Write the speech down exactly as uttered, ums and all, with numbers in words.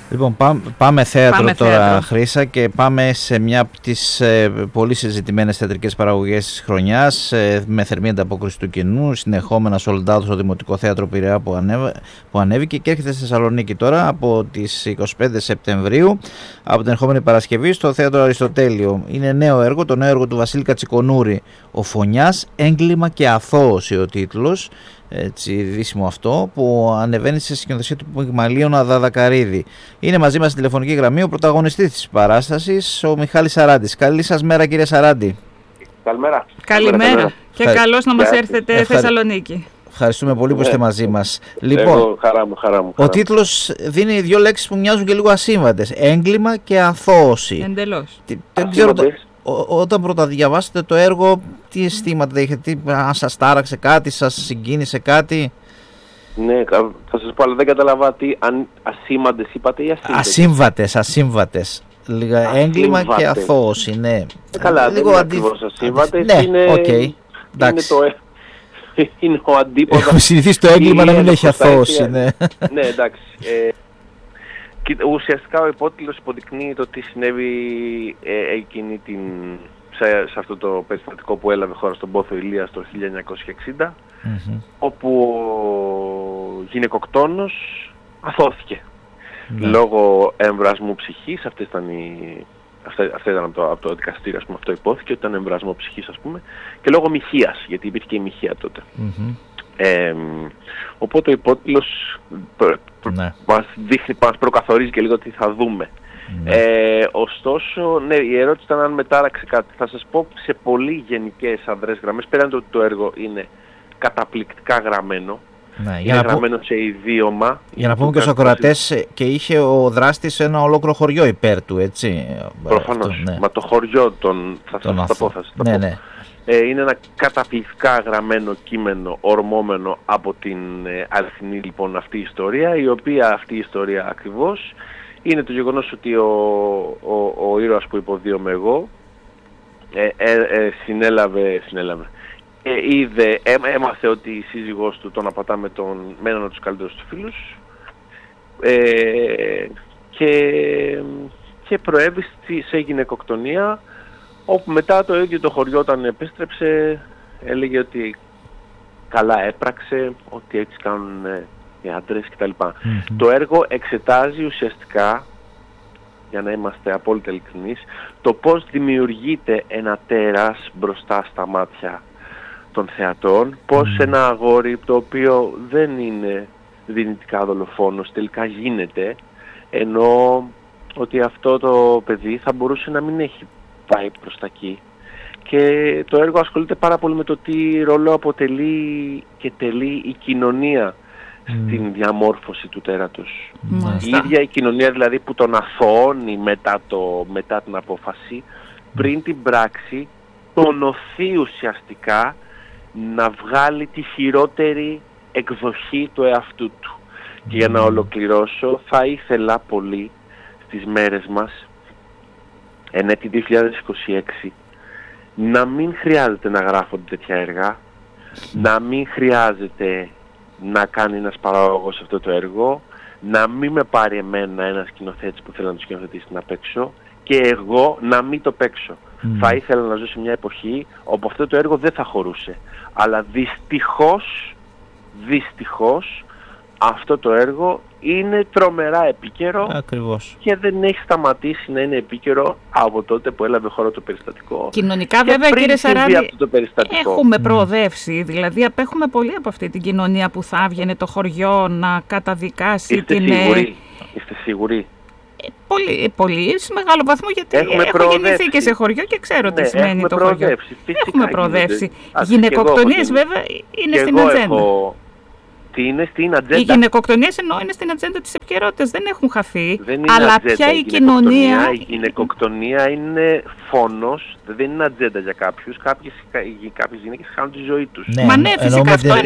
Λοιπόν, πάμε, πάμε θέατρο πάμε τώρα, θέατρο. Χρύσα, και πάμε σε μια από τις ε, πολύ συζητημένες θεατρικές παραγωγές της χρονιάς, ε, με θερμή ανταπόκριση του κοινού, συνεχόμενα sold out στο Δημοτικό Θέατρο Πειραιά που, ανέβη, που ανέβηκε και έρχεται στη Θεσσαλονίκη τώρα από τις εικοστή πέμπτη Σεπτεμβρίου, από την ερχόμενη Παρασκευή στο Θέατρο Αριστοτέλειο. Είναι νέο έργο, το νέο έργο του Βασίλη Κατσικονούρη, «Ο Φωνιάς, έγκλημα και αθώωση» ο τίτλος. Έτσι, δύσιμο αυτό, που ανεβαίνει σε σκηνοθεσία του Πυγμαλίωνα Δαδακαρίδη. Είναι μαζί μας στη τηλεφωνική γραμμή ο πρωταγωνιστής της παράστασης, ο Μιχάλης Σαράντης. Καλή σας μέρα, κύριε Σαράντη. Καλημέρα. Καλημέρα, καλημέρα. Και Ευχα... καλώς να μας έρθετε Ευχα... Θεσσαλονίκη. Ευχαριστούμε πολύ που είστε μαζί μας. Λοιπόν, Εγώ, χαρά μου, χαρά μου, χαρά ο τίτλος δίνει δύο λέξεις που μοιάζουν και λίγο ασύμβατες. Έγκλημα και αθώωση. Εντελώς. Δεν ξέρω, Ό, όταν πρωτοδιαβάσετε το έργο, τι αισθήματα είχατε, αν σας τάραξε κάτι, σας συγκίνησε κάτι? Ναι, θα σας πω, αλλά δεν καταλαβα τι, αν ασήμαντες είπατε ή ασύμβατες. Ασύμβατες, ασύμβατες. Λίγα ασύμβατες. Έγκλημα και αθώωση, ναι. Ε, καλά, δεν είναι αντί... ακριβώς ασύμβατες, ναι, είναι, okay. είναι, το... είναι ο αντίποδα. Έχω συνηθίσει το έγκλημα να μην έχει αθώωση, ναι. Ναι, εντάξει. Ε, ουσιαστικά ο υπότιτλος υποδεικνύει το τι συνέβη ε, εκείνη την, σε, σε αυτό το περιστατικό που έλαβε χώρα στον Πόθο Ηλίας το χίλια εννιακόσια εξήντα, mm-hmm. όπου ο γυναικοκτόνος αθώθηκε mm-hmm. λόγω εμβρασμού ψυχής. Αυτή ήταν, η, αυτά, αυτά ήταν από, το, από το δικαστήριο, ας πούμε, αυτό υπόθηκε, ότι ήταν εμβρασμό ψυχής, ας πούμε, και λόγω μοιχείας, γιατί υπήρχε και η μοιχεία τότε. Mm-hmm. Ε, οπότε ο υπότιτλος ναι. μας δείχνει, μας προκαθορίζει και λίγο τι θα δούμε. Ναι. Ε, ωστόσο, ναι, η ερώτηση ήταν αν μετάραξε κάτι. Θα σας πω σε πολύ γενικές αδρές γραμμές, πέραν το ότι το έργο είναι καταπληκτικά γραμμένο. Ναι, είναι γραμμένο που... σε ιδίωμα. Για να πούμε και στους ακροατές, και είχε ο δράστης ένα ολόκληρο χωριό υπέρ του, έτσι. Προφανώς, αυτό, ναι. Μα το χωριό τον θα σας τα πω, θα σας τα ναι, πω. Ναι. Ε, είναι ένα καταπληκτικά γραμμένο κείμενο, ορμόμενο από την ε, αληθινή λοιπόν αυτή η ιστορία, η οποία αυτή η ιστορία ακριβώς είναι το γεγονός ότι ο, ο, ο ήρωας που υποδίωμαι εγώ ε, ε, ε, συνέλαβε, συνέλαβε. Ε, είδε, ε, έμαθε ότι η σύζυγός του τον απατά με, τον, με έναν από τους καλύτερους του φίλους ε, και, και προέβη σε γυναικοκτονία, όπου μετά το ίδιο το χωριό όταν επέστρεψε έλεγε ότι καλά έπραξε, ότι έτσι κάνουν οι άντρες κτλ. Mm-hmm. Το έργο εξετάζει ουσιαστικά, για να είμαστε απόλυτα ειλικρινείς, το πώς δημιουργείται ένα τέρας μπροστά στα μάτια των θεατών, πώς mm-hmm. ένα αγόρι το οποίο δεν είναι δυνητικά δολοφόνος τελικά γίνεται, ενώ ότι αυτό το παιδί θα μπορούσε να μην έχει πάει προς τα εκεί. Και το έργο ασχολείται πάρα πολύ με το τι ρόλο αποτελεί και τελεί η κοινωνία mm. στην διαμόρφωση του τέρατος. Mm. Η ίδια η κοινωνία δηλαδή που τον αθωώνει μετά, το, μετά την απόφαση, πριν την πράξη, τον οθεί ουσιαστικά να βγάλει τη χειρότερη εκδοχή του εαυτού του. Mm. Και για να ολοκληρώσω, θα ήθελα πολύ στις μέρες μας, εν έτη δύο χιλιάδες είκοσι έξι, να μην χρειάζεται να γράφονται τέτοια έργα, να μην χρειάζεται να κάνει ένας παραγωγός αυτό το έργο, να μην με πάρει εμένα ένας σκηνοθέτης που θέλει να το σκηνοθετήσει να παίξω και εγώ να μην το παίξω. Mm. Θα ήθελα να ζω σε μια εποχή όπου αυτό το έργο δεν θα χωρούσε. Αλλά δυστυχώς, δυστυχώς, αυτό το έργο είναι τρομερά επίκαιρο. Ακριβώς. Και δεν έχει σταματήσει να είναι επίκαιρο από τότε που έλαβε χώρο το περιστατικό. Κοινωνικά και βέβαια, κύριε Σαράντη, έχουμε mm. προοδεύσει. Δηλαδή απέχουμε πολύ από αυτή την κοινωνία που θα έβγαινε το χωριό να καταδικάσει. Είστε την... Σίγουροι. Είστε σίγουροι? Ε, πολύ, πολύ, σε μεγάλο βαθμό, γιατί έχουμε έχω προοδεύσει. γεννηθεί και σε χωριό και ξέρω τι ναι, σημαίνει το χωριό. Φυσικά έχουμε προοδεύσει. Γυναικοκτονίες βέβαια είναι στην ατζέντα. Έχω... Τι είναι στην ατζέντα. Οι γυναικοκτονίες εννοώ είναι στην ατζέντα της επικαιρότητας, δεν έχουν χαθεί. Δεν είναι αλλά ατζέντα, πια η, η κοινωνία. Η γυναικοκτονία είναι φόνος, δεν είναι ατζέντα για κάποιους. Κάποιες, κάποιες γυναίκες χάνουν τη ζωή τους. Ναι, μα ναι, φυσικά αυτό είναι